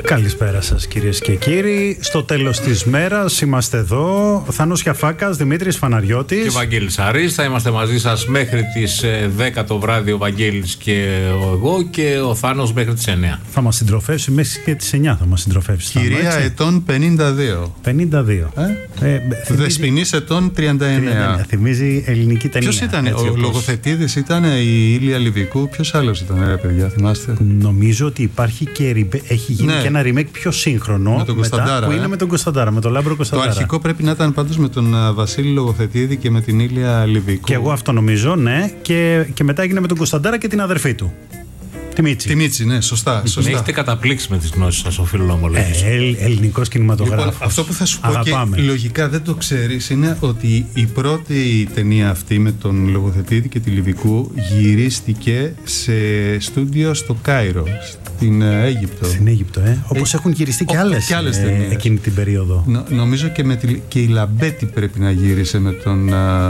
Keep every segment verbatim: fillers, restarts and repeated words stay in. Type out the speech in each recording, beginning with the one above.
Καλησπέρα σας κυρίες και κύριοι. Στο τέλος της μέρας είμαστε εδώ. Θάνος Γιαφάκας, Δημήτρης Φαναριώτης και Βαγγέλης Αρής. Θα είμαστε μαζί σας μέχρι τις δέκα το βράδυ, ο Βαγγέλης και εγώ, και ο Θάνος μέχρι τις εννιά. Θα μας συντροφεύσει μέχρι και τις εννιά. Θα μας συντροφεύσει. Κυρία Θάνο, ετών πενήντα δύο. πενήντα δύο. Ε? Ε, Δεσποινής ετών τριάντα εννέα. τριάντα εννέα. Θυμίζει ελληνική ταινία. Ποιος ήταν, έτσι, ο όπως... λογοθετήδης ήταν η Ήλια Λιβικού. Ποιος άλλος ήταν, ρε παιδιά, θυμάστε? Νομίζω ότι υπάρχει και έχει γίνει ναι. και ένα remake πιο σύγχρονο με τον μετά, που ε? είναι με τον Κωνσταντάρα, με τον Λάμπρο Κωνσταντάρα. Το αρχικό πρέπει να ήταν πάντως με τον Βασίλη Λογοθετήδη και με την Ήλια Λιβικού. Και εγώ αυτό νομίζω, ναι. Και, και μετά έγινε με τον Κωνσταντάρα και την αδερφή του. Τη Μίτση. Τη Μίτση, ναι, σωστά. σωστά. Έχετε καταπλήξει με τις γνώσεις σας, οφείλω να ομολογήσω. Ε, ε, ελληνικός κινηματογράφος. Λοιπόν, αυτό που θα σου πω Αγαπάμε. Και λογικά δεν το ξέρεις είναι ότι η πρώτη ταινία αυτή με τον Λογοθετήδη και τη Λιβικού γυρίστηκε σε στούντιο στο Κάιρο, στην Αίγυπτο. Στην Αίγυπτο, ε. Όπως ε, έχουν γυριστεί και άλλες, και άλλες ε, εκείνη την περίοδο. Νο, νομίζω και, με τη, και η Λαμπέτη πρέπει να γύρισε με τον,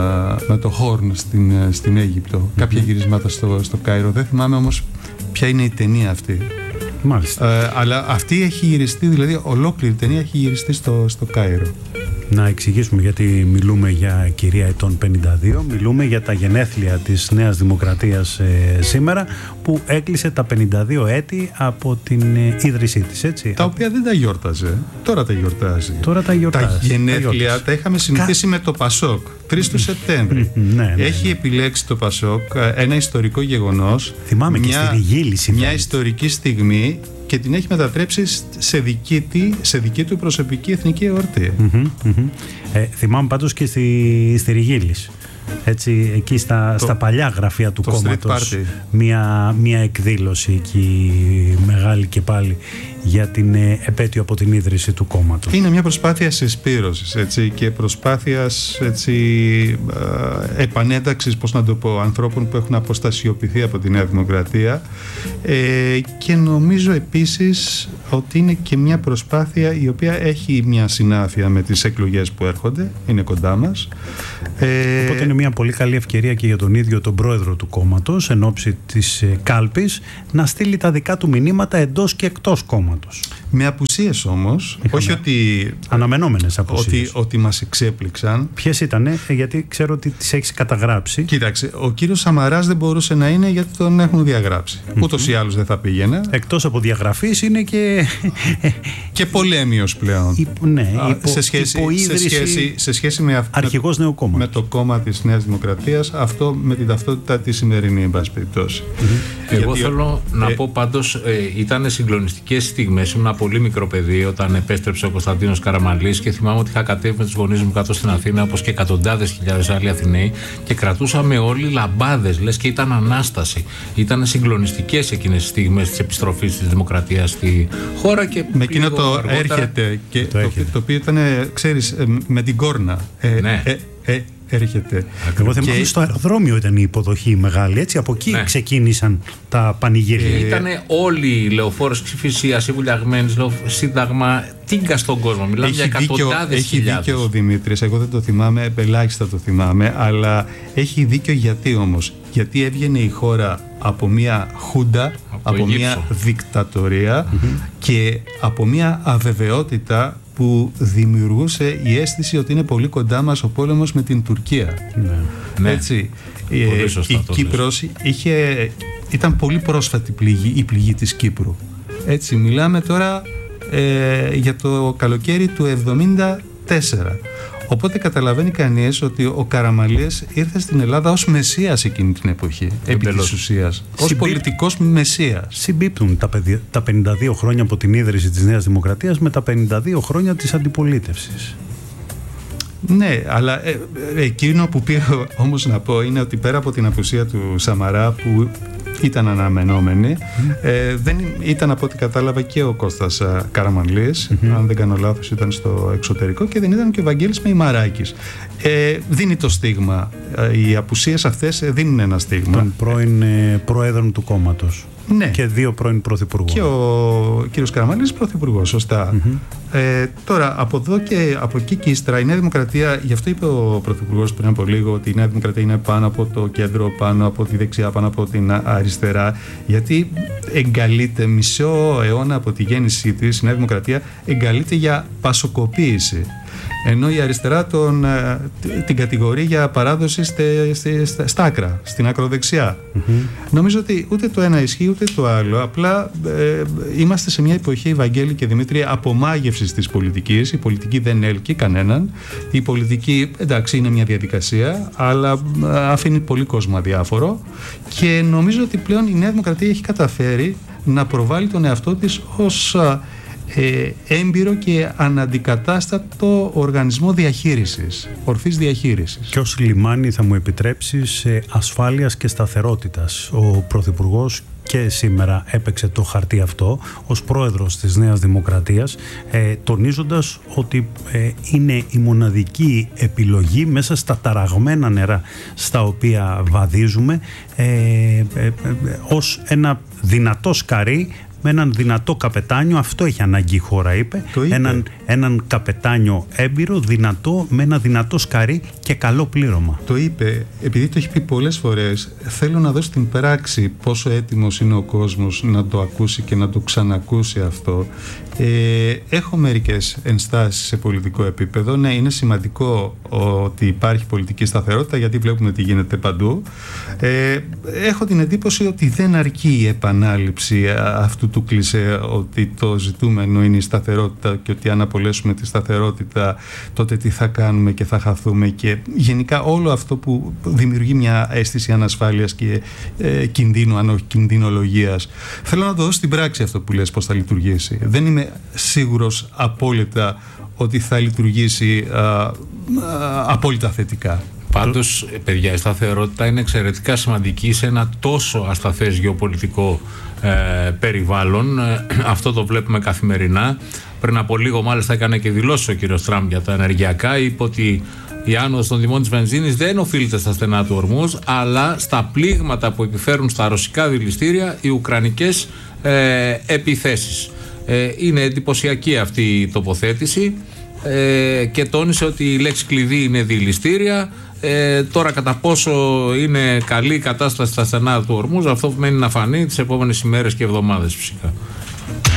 με το Χόρν στην, στην Αίγυπτο. Mm-hmm. Κάποια γυρισμάτα στο, στο Κάιρο. Δεν θυμάμαι όμως ποια είναι η ταινία αυτή. Μάλιστα. Ε, αλλά αυτή έχει γυριστεί, δηλαδή ολόκληρη η ταινία έχει γυριστεί στο, στο Κάιρο. Να εξηγήσουμε γιατί μιλούμε για κυρία ετών πενήντα δύο. Μιλούμε για τα γενέθλια της Νέας Δημοκρατίας ε, σήμερα, που έκλεισε τα πενήντα δύο έτη από την ε, ίδρυσή της, έτσι. Τα οποία δεν τα γιόρταζε. Τώρα τα γιορτάζει. Τώρα τα γιορτάζει. Τα γενέθλια τα, τα είχαμε συνηθίσει Κα... με το Πασόκ. τρεις του Σεπτέμβρη. ναι, ναι, έχει ναι. επιλέξει το Πασόκ ένα ιστορικό γεγονός. Θυμάμαι μια, και στη Ριγίλη. Μια ιστορική στιγμή. Και την έχει μετατρέψει σε δική, τη, σε δική του προσωπική εθνική εορτή. Mm-hmm, mm-hmm. Ε, θυμάμαι πάντως και στη, στη Ριγίλης. Έτσι, εκεί στα, το, στα παλιά γραφεία του κόμματος μια, μια εκδήλωση εκεί μεγάλη και πάλι για την ε, επέτειο από την ίδρυση του κόμματος. Είναι μια προσπάθεια συσπήρωσης, έτσι, και προσπάθειας, έτσι, ε, επανένταξης, πώς να το πω, ανθρώπων που έχουν αποστασιοποιηθεί από τη Νέα Δημοκρατία, ε, και νομίζω επίσης ότι είναι και μια προσπάθεια η οποία έχει μια συνάφεια με τις εκλογές που έρχονται, είναι κοντά μας. Ε, Οπότε είναι μια πολύ καλή ευκαιρία και για τον ίδιο τον πρόεδρο του κόμματος, εν ώψη της ε, κάλπης, να στείλει τα δικά του μηνύματα εντός και εκτός κόμματος. Με απουσίες όμως. Είχαμε όχι ότι. Αναμενόμενες απουσίες. Ότι, ότι μας εξέπληξαν. Ποιες ήτανε, γιατί ξέρω ότι τις έχεις καταγράψει. Κοίταξε, ο κύριος Σαμαράς δεν μπορούσε να είναι γιατί τον έχουν διαγράψει. Mm-hmm. Ούτως ή άλλως δεν θα πήγαινε. Εκτός από διαγραφής είναι και. και πολέμιος πλέον. Υπο, ναι, υπο, σε, σχέση, σε, σχέση, σε σχέση με αυτό. Αρχηγός νέου κόμματος. Με το κόμμα της Νέας Δημοκρατίας, αυτό με την ταυτότητα τη σημερινή, εν πάση περιπτώσει. Mm-hmm. Εγώ γιατί, θέλω ε, να ε, πω πάντως, ε, ήταν συγκλονιστικές στιγμές. Ήμουν ένα πολύ μικρό παιδί όταν επέστρεψε ο Κωνσταντίνος Καραμανλής και θυμάμαι ότι είχα κατέβει με τους γονείς μου κάτω στην Αθήνα, όπως και εκατοντάδες χιλιάδες άλλοι Αθηναίοι, και κρατούσαμε όλοι λαμπάδες, λες και ήταν ανάσταση. Ήταν συγκλονιστικές εκείνες τις στιγμές της επιστροφής της δημοκρατίας στη χώρα. Και με εκείνο το αργότερα, έρχεται, και το, το, το οποίο ήταν, ξέρεις, με την κόρνα. Ε, ναι. ε, ε, έρχεται. Εγώ θυμάμαι και... στο αεροδρόμιο ήταν η υποδοχή μεγάλη, έτσι, από εκεί ναι. ξεκίνησαν τα πανηγύρια. Ε, Ήτανε όλοι οι λεωφόρες Κηφισίας, οι βουλιαγμένες, Σύνταγμα, τίγκα στον κόσμο. Μιλάμε για εκατοντάδες χιλιάδες. Έχει δίκιο ο Δημήτρης, εγώ δεν το θυμάμαι, ελάχιστα το θυμάμαι, αλλά έχει δίκιο γιατί όμως. Γιατί έβγαινε η χώρα από μια χούντα, από, από μια δικτατορία mm-hmm. και από μια αβεβαιότητα που δημιουργούσε η αίσθηση ότι είναι πολύ κοντά μας ο πόλεμος με την Τουρκία. Ναι. Έτσι, ναι. Ε, σωστά, η Κύπρος είχε, ήταν πολύ πρόσφατη πληγή, η πληγή της Κύπρου. Έτσι, μιλάμε τώρα ε, για το καλοκαίρι του εβδομήντα τέσσερα. Οπότε καταλαβαίνει κανείς ότι ο Καραμανλής ήρθε στην Ελλάδα ως μεσσίας εκείνη την εποχή, επί της ουσίας. Ως Συμπίπ... πολιτικός μεσσίας. Συμπίπτουν τα, παιδι... τα πενήντα δύο χρόνια από την ίδρυση της Νέας Δημοκρατίας με τα πενήντα δύο χρόνια της αντιπολίτευσης. Ναι, αλλά ε, ε, εκείνο που πήρα όμως να πω είναι ότι πέρα από την απουσία του Σαμαρά, που ήταν αναμενόμενη, mm. ε, δεν ήταν, από ό,τι κατάλαβα, και ο Κώστας Καραμανλής, mm-hmm. αν δεν κάνω λάθος ήταν στο εξωτερικό, και δεν ήταν και ο Βαγγέλης Μεϊμαράκης. Ε, δίνει το στίγμα, ε, οι απουσίες αυτές δίνουν ένα στίγμα. Των πρώην ε, προέδρων του κόμματος. Ναι. Και δύο πρώην πρωθυπουργών. Και ο κύριος Καραμανλής πρωθυπουργός, σωστά. Mm-hmm. Ε, τώρα, από εδώ και από εκεί και ύστερα, η Νέα Δημοκρατία, γι' αυτό είπε ο πρωθυπουργός πριν από λίγο, ότι η Νέα Δημοκρατία είναι πάνω από το κέντρο, πάνω από τη δεξιά, πάνω από την αριστερά, γιατί εγκαλείται μισό αιώνα από τη γέννησή της, η Νέα Δημοκρατία εγκαλείται για πασοκοποίηση. Ενώ η αριστερά τον, την κατηγορεί για παράδοση στε, στε, στε, στα άκρα, στην ακροδεξιά. Mm-hmm. Νομίζω ότι ούτε το ένα ισχύει ούτε το άλλο. Απλά ε, είμαστε σε μια εποχή, Βαγγέλη και Δημήτρη, απομάγευσης της πολιτικής. Η πολιτική δεν έλκει κανέναν. Η πολιτική, εντάξει, είναι μια διαδικασία, αλλά αφήνει πολύ κόσμο αδιάφορο. Και νομίζω ότι πλέον η Νέα Δημοκρατία έχει καταφέρει να προβάλλει τον εαυτό της ως Ε, έμπειρο και αναντικατάστατο οργανισμό διαχείρισης, ορθής διαχείρισης. Και ως λιμάνι, θα μου επιτρέψεις, ασφάλειας και σταθερότητας. Ο Πρωθυπουργός και σήμερα έπαιξε το χαρτί αυτό ως πρόεδρος της Νέας Δημοκρατίας, ε, τονίζοντας ότι ε, είναι η μοναδική επιλογή μέσα στα ταραγμένα νερά στα οποία βαδίζουμε, ε, ε, ε, ως ένα δυνατό σκαρί με έναν δυνατό καπετάνιο. Αυτό έχει ανάγκη η χώρα, είπε. είπε. Έναν, έναν καπετάνιο έμπειρο, δυνατό, με ένα δυνατό σκαρί και καλό πλήρωμα. Το είπε, επειδή το έχει πει πολλές φορές. Θέλω να δω στην πράξη πόσο έτοιμος είναι ο κόσμος να το ακούσει και να το ξανακούσει αυτό. Ε, έχω μερικές ενστάσεις σε πολιτικό επίπεδο. Ναι, είναι σημαντικό ότι υπάρχει πολιτική σταθερότητα, γιατί βλέπουμε τι γίνεται παντού. Ε, έχω την εντύπωση ότι δεν αρκεί η επανάληψη αυτού του κλισέ, ότι το ζητούμενο είναι η σταθερότητα και ότι αν απολέσουμε τη σταθερότητα τότε τι θα κάνουμε και θα χαθούμε, και γενικά όλο αυτό που δημιουργεί μια αίσθηση ανασφάλειας και ε, κινδύνου, αν όχι κινδυνολογίας. Θέλω να το δω στην πράξη αυτό που λες, πώς θα λειτουργήσει. Δεν είμαι σίγουρος απόλυτα ότι θα λειτουργήσει α, α, απόλυτα θετικά. Πάντως, παιδιά, η σταθερότητα είναι εξαιρετικά σημαντική σε ένα τόσο ασταθές γεωπολιτικό ε, περιβάλλον. Ε, αυτό το βλέπουμε καθημερινά. Πριν από λίγο, μάλιστα, έκανε και δηλώσει ο κύριος Τραμπ για τα ενεργειακά. Είπε ότι η άνοδος των τιμών της βενζίνης δεν οφείλεται στα στενά του Ορμούζ, αλλά στα πλήγματα που επιφέρουν στα ρωσικά δηληστήρια οι ουκρανικές ε, επιθέσεις. Ε, είναι εντυπωσιακή αυτή η τοποθέτηση ε, και τόνισε ότι η λέξη κλειδί είναι δηληστήρια. Ε, τώρα, κατά πόσο είναι καλή η κατάσταση στα στενά του Ορμούζ, αυτό μένει να φανεί τις επόμενες ημέρες και εβδομάδες, φυσικά.